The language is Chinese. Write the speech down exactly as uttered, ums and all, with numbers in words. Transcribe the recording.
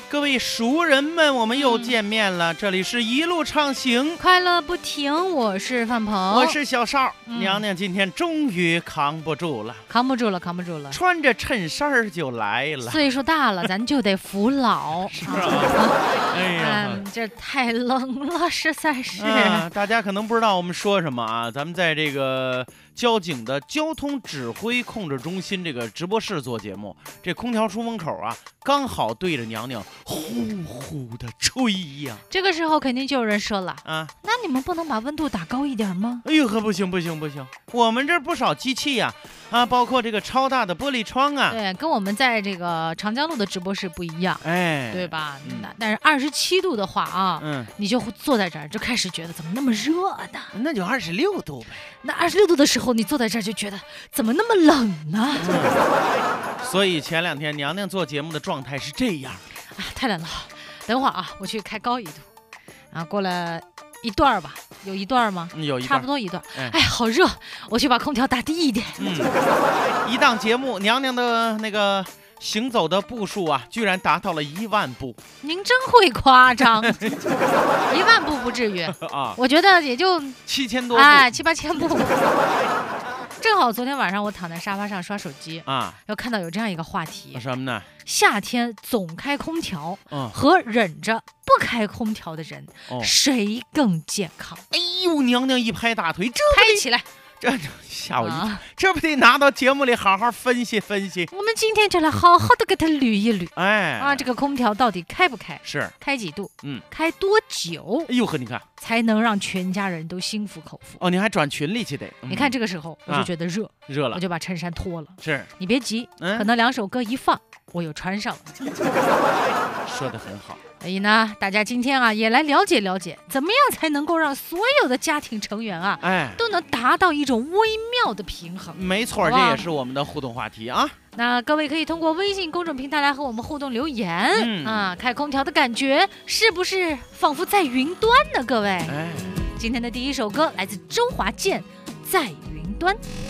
各位熟人们，我们又见面了。嗯、这里是一路畅行， 快乐不停。我是范鹏， 我是小邵。嗯、娘娘今天终于扛不住了， 扛不住了，扛不住了。 穿着衬衫就来了。 岁数大了，咱就得服老。 是啊，哎呀、 嗯，这太冷了，实在是、 嗯。大家可能不知道我们说什么啊？咱们在这个交警的交通指挥控制中心这个直播室做节目，这空调出风口啊，刚好对着娘娘呼呼的吹呀。 这个时候肯定就有人说了啊， 那你们不能把温度打高一点吗？ 哎呦呵，不行不行不行，我们这不少机器呀、啊，啊，包括这个超大的玻璃窗啊， 对，跟我们在这个长江路的直播室不一样， 哎， 对吧？ 嗯、 但是二十七度的话啊，嗯，你就坐在这儿就开始觉得怎么那么热呢？ 那就二十六度呗。 那二十六度的时候，你坐在这儿就觉得怎么那么冷呢？ 嗯、所以前两天娘娘做节目的状态是这样。 啊，太冷了，等会儿啊，我去开高一度。啊，过了一段吧，有一段吗？ 有一段， 差不多一段。哎，哎好热，我去把空调打低一点。 嗯，一档节目，娘娘的那个行走的步数啊，居然达到了一万步。 您真会夸张，一万步不至于啊，我觉得也就七千多步， 哎，七八千步。正好昨天晚上我躺在沙发上刷手机啊，又看到有这样一个话题， 什么呢？ 夏天总开空调，嗯，和忍着不开空调的人，哦、谁更健康？ 哎呦，娘娘一拍大腿，这拍起来， 这吓我一跳，啊、这不得拿到节目里好好分析分析？ 我们今天就来好好的给他捋一捋， 哎， 啊，这个空调到底开不开？ 是开几度？ 嗯， 开多久？ 哎呦呵，你看。 才能让全家人都心服口服哦！你还转群里去得、 嗯？你看这个时候我就觉得热， 热、啊、了， 我就把衬衫脱了。 是， 你别急，嗯、可能两首歌一放，我又穿上了。 说得很好。 所以呢，大家今天啊也来了解了解，怎么样才能够让所有的家庭成员啊，哎，都能达到一种微妙的平衡。 没错，这也是我们的互动话题啊。 那各位可以通过微信公众平台来和我们互动留言、嗯、啊，开空调的感觉是不是仿佛在云端呢？各位，哎，今天的第一首歌来自周华健，《在云端》。